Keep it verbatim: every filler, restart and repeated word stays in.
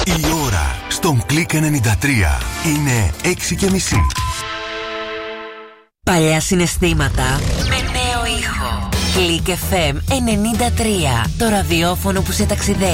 Η ώρα στον Κλικ ενενήντα τρία είναι έξι και μισή. Παλιά συναισθήματα με νέο ήχο. Κλικ εφ εμ ενενήντα τρία. Το ραδιόφωνο που σε ταξιδεύει.